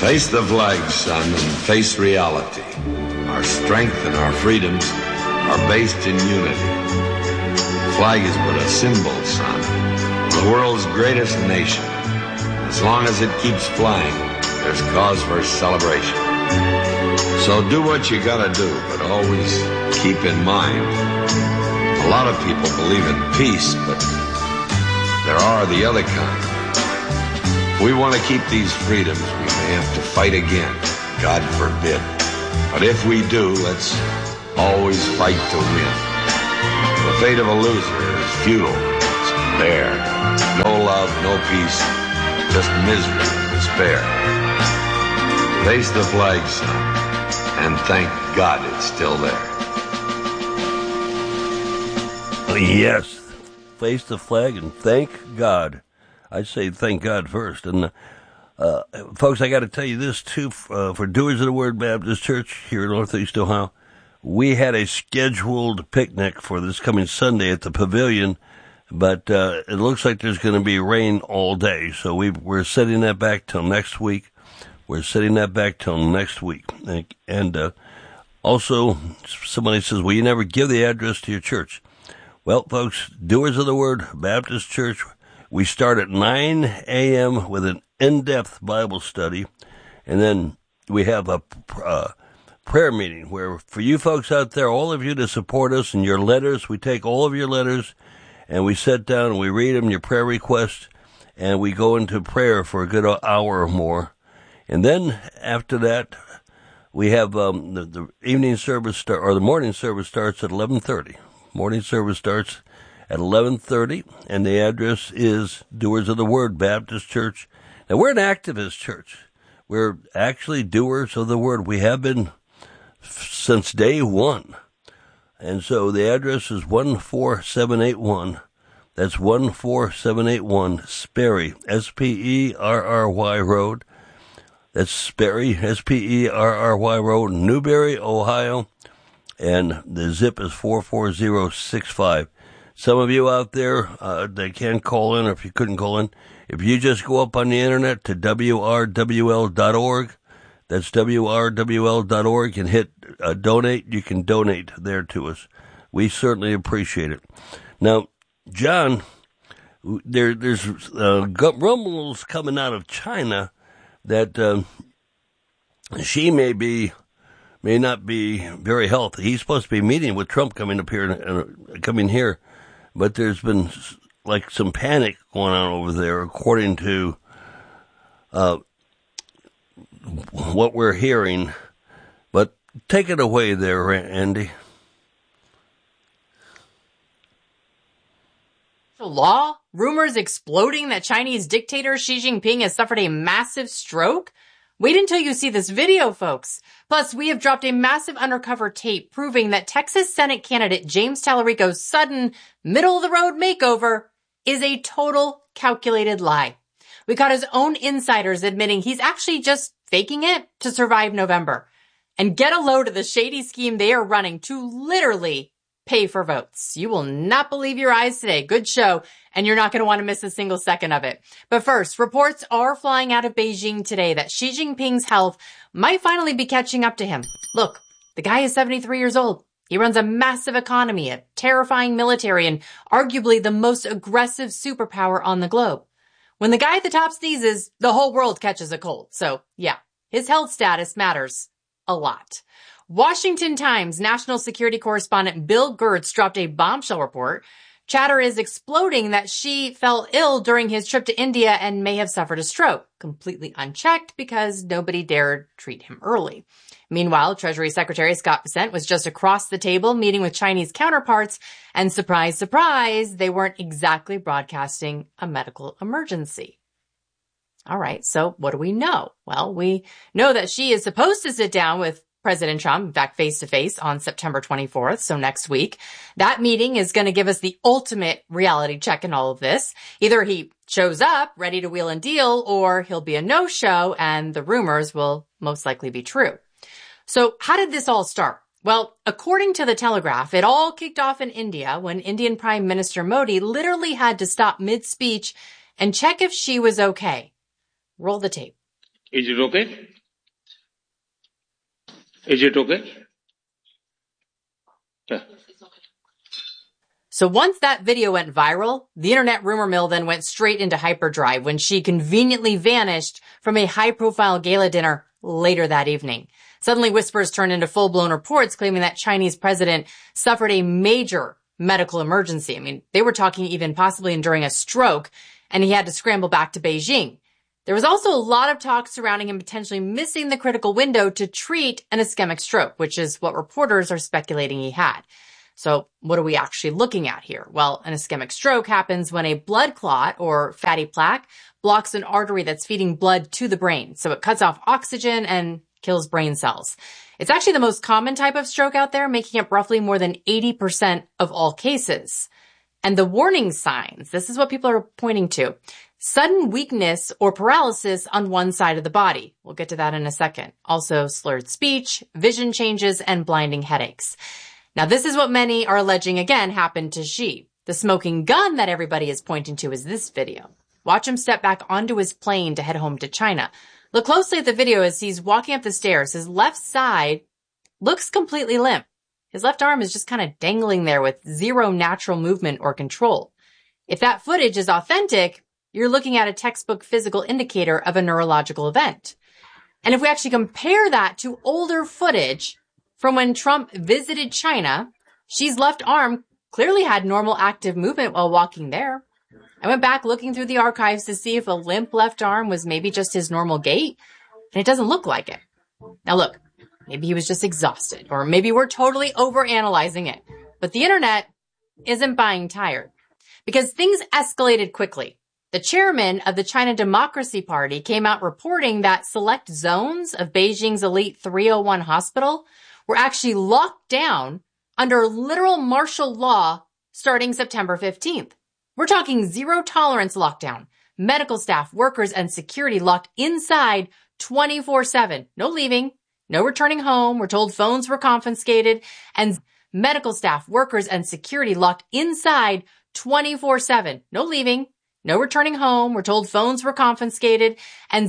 Face the flag, son, and face reality. Our strength and our freedoms are based in unity. The flag is but a symbol, son, of the world's greatest nation. As long as it keeps flying, there's cause for celebration. So do what you gotta do, but always keep in mind, a lot of people believe in peace, but there are the other kind. If we want to keep these freedoms, we may have to fight again. God forbid. But if we do, let's always fight to win. The fate of a loser is futile. It's bare. No love, no peace, just misery and despair. Face the flag, son, and thank God it's still there. Yes, face the flag and thank God. I'd say thank God first. And folks, I got to tell you this too, for Doers of the Word Baptist Church here in Northeast Ohio, we had a scheduled picnic for this coming Sunday at the Pavilion, but it looks like there's going to be rain all day, so we're setting that back till next week. And also, somebody says, well, you never give the address to your church. Well, folks, Doers of the Word Baptist Church, we start at 9 a.m. with an in-depth Bible study, and then we have a prayer meeting where for you folks out there, all of you to support us in your letters, we take all of your letters and we sit down and we read them, your prayer requests, and we go into prayer for a good hour or more. And then after that, we have the evening service or the morning service starts at 11:30. Morning service starts at 11:30, and the address is Doers of the Word Baptist Church. Now, we're an activist church. We're actually doers of the Word. We have been since day one. And so the address is 14781. That's 14781 Sperry, Sperry Road. That's Sperry, Sperry Road, Newberry, Ohio. And the zip is 44065. Some of you out there that can call in, or if you couldn't call in, if you just go up on the internet to WRWL.org, that's WRWL.org, and hit donate, you can donate there to us. We certainly appreciate it. Now, John, there's rumbles coming out of China that she may not be very healthy. He's supposed to be meeting with Trump coming here, but there's been like some panic going on over there, according to what we're hearing. But take it away there, Andy. Law? Rumors exploding that Chinese dictator Xi Jinping has suffered a massive stroke? Wait until you see this video, folks. Plus, we have dropped a massive undercover tape proving that Texas Senate candidate James Tallarico's sudden, middle-of-the-road makeover is a total calculated lie. We caught his own insiders admitting he's actually just faking it to survive November. And get a load of the shady scheme they are running to literally pay for votes. You will not believe your eyes today. Good show. And you're not going to want to miss a single second of it. But first, reports are flying out of Beijing today that Xi Jinping's health might finally be catching up to him. Look, the guy is 73 years old. He runs a massive economy, a terrifying military, and arguably the most aggressive superpower on the globe. When the guy at the top sneezes, the whole world catches a cold. So yeah, his health status matters a lot. Washington Times national security correspondent Bill Gertz dropped a bombshell report. Chatter is exploding that Xi fell ill during his trip to India and may have suffered a stroke, completely unchecked because nobody dared treat him early. Meanwhile, Treasury Secretary Scott Bessent was just across the table meeting with Chinese counterparts, and surprise, surprise, they weren't exactly broadcasting a medical emergency. All right, so what do we know? Well, we know that Xi is supposed to sit down with President Trump, in fact, face-to-face on September 24th, so next week. That meeting is going to give us the ultimate reality check in all of this. Either he shows up, ready to wheel and deal, or he'll be a no-show, and the rumors will most likely be true. So how did this all start? Well, according to The Telegraph, it all kicked off in India when Indian Prime Minister Modi literally had to stop mid-speech and check if Xi was okay. Roll the tape. Is it okay? Is it okay? Yeah. So once that video went viral, the internet rumor mill then went straight into hyperdrive when she conveniently vanished from a high-profile gala dinner later that evening. Suddenly, whispers turned into full-blown reports claiming that Chinese president suffered a major medical emergency. I mean, they were talking even possibly enduring a stroke, and he had to scramble back to Beijing. There was also a lot of talk surrounding him potentially missing the critical window to treat an ischemic stroke, which is what reporters are speculating he had. So what are we actually looking at here? Well, an ischemic stroke happens when a blood clot or fatty plaque blocks an artery that's feeding blood to the brain. So it cuts off oxygen and kills brain cells. It's actually the most common type of stroke out there, making up roughly more than 80% of all cases. And the warning signs, this is what people are pointing to. Sudden weakness or paralysis on one side of the body. We'll get to that in a second. Also slurred speech, vision changes, and blinding headaches. Now, this is what many are alleging again happened to Xi. The smoking gun that everybody is pointing to is this video. Watch him step back onto his plane to head home to China. Look closely at the video as he's walking up the stairs. His left side looks completely limp. His left arm is just kind of dangling there with zero natural movement or control. If that footage is authentic, you're looking at a textbook physical indicator of a neurological event. And if we actually compare that to older footage from when Trump visited China, Xi's left arm clearly had normal active movement while walking there. I went back looking through the archives to see if a limp left arm was maybe just his normal gait, and it doesn't look like it. Now look, maybe he was just exhausted, or maybe we're totally overanalyzing it. But the internet isn't buying tired, because things escalated quickly. The chairman of the China Democracy Party came out reporting that select zones of Beijing's elite 301 hospital were actually locked down under literal martial law starting September 15th. We're talking zero tolerance lockdown. Medical staff, workers, and security locked inside 24/7. No leaving, no returning home. We're told phones were confiscated, and medical staff, workers, and security locked inside 24/7. No leaving, no returning home. We're told phones were confiscated, and